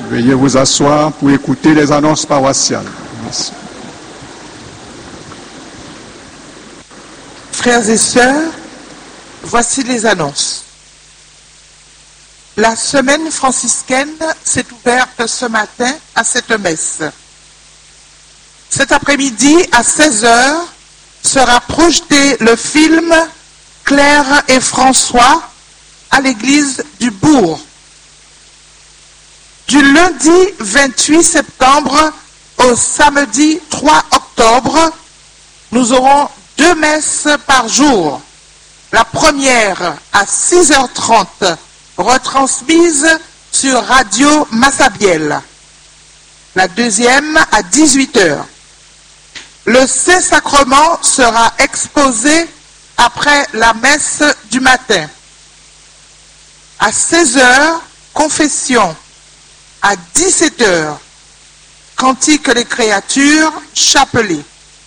Veuillez vous asseoir pour écouter les annonces paroissiales. Merci. Frères et sœurs, voici les annonces. La semaine franciscaine s'est ouverte ce matin à cette messe. Cet après-midi, à 16h, sera projeté le film Claire et François à l'église du Bourg. Du lundi 28 septembre au samedi 3 octobre, nous aurons 2 messes par jour. La première à 6h30, retransmise sur Radio Massabielle. La deuxième à 18h. Le Saint-Sacrement sera exposé après la messe du matin. À 16h, confession. À 17h, cantique des créatures, chapelet.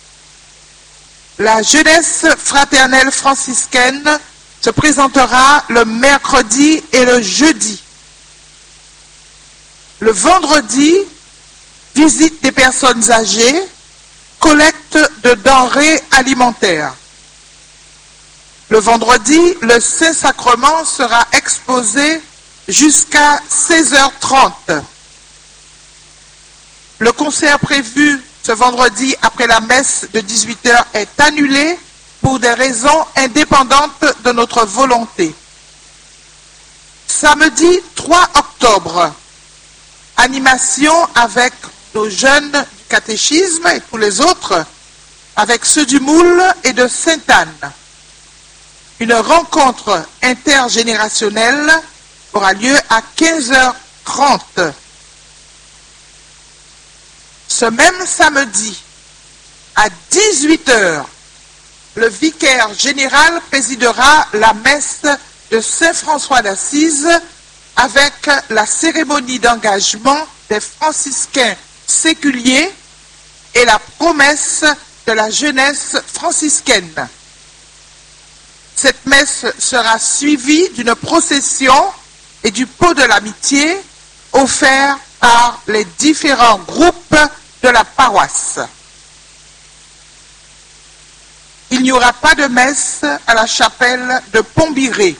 La jeunesse fraternelle franciscaine se présentera le mercredi et le jeudi. Le vendredi, visite des personnes âgées, collecte de denrées alimentaires. Le vendredi, le Saint-Sacrement sera exposé jusqu'à 16h30. Le concert prévu ce vendredi après la messe de 18h est annulé pour des raisons indépendantes de notre volonté. Samedi 3 octobre, animation avec nos jeunes du catéchisme et tous les autres, avec ceux du Moule et de Sainte-Anne. Une rencontre intergénérationnelle aura lieu à 15h30. Ce même samedi, à 18h, le vicaire général présidera la messe de Saint-François d'Assise avec la cérémonie d'engagement des franciscains séculiers et la promesse de la jeunesse franciscaine. Cette messe sera suivie d'une procession et du pot de l'amitié offert par les différents groupes de la paroisse. Il n'y aura pas de messe à la chapelle de Pombiré.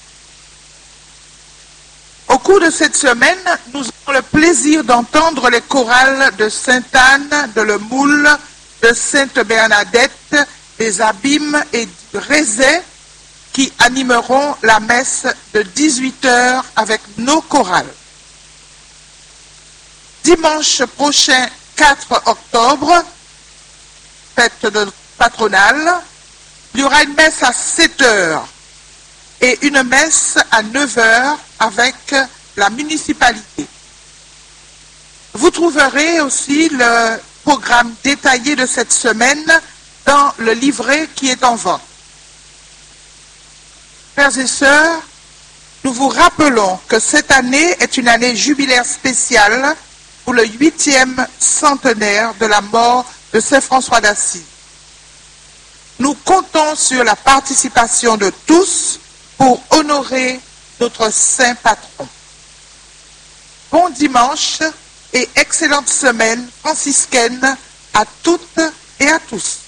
Au cours de cette semaine, nous aurons le plaisir d'entendre les chorales de Sainte-Anne, de Le Moule, de Sainte-Bernadette, des Abîmes et du Rézet qui animeront la messe de 18h avec nos chorales. Dimanche prochain, 4 octobre, fête de patronale, il y aura une messe à 7h et une messe à 9h avec la municipalité. Vous trouverez aussi le programme détaillé de cette semaine dans le livret qui est en vente. Frères et sœurs, nous vous rappelons que cette année est une année jubilaire spéciale pour le 8e centenaire de la mort de Saint François d'Assise. Nous comptons sur la participation de tous pour honorer notre saint patron. Bon dimanche et excellente semaine franciscaine à toutes et à tous.